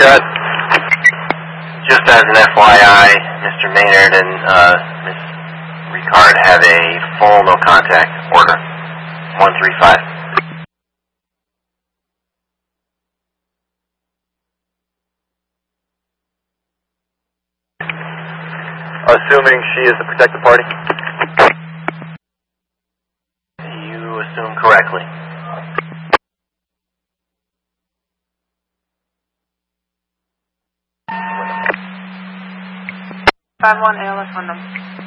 Good. Just as an FYI, Mr. Maynard and Ms. Ricard have a full no contact order. 135. Assuming she is the protected party? You assume correctly. 51 ALS Wyndham.